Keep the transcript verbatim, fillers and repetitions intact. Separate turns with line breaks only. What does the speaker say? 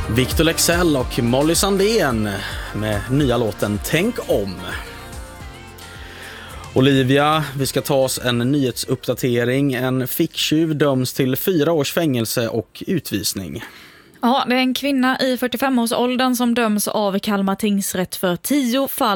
Victor Leksell och Molly Sandén med nya låten Tänk om. Olivia, vi ska ta oss en nyhetsuppdatering. En ficktjuv döms till fyra års fängelse och utvisning.
Ja, det är en kvinna i fyrtiofem-årsåldern som döms av Kalmar tingsrätt för tio fall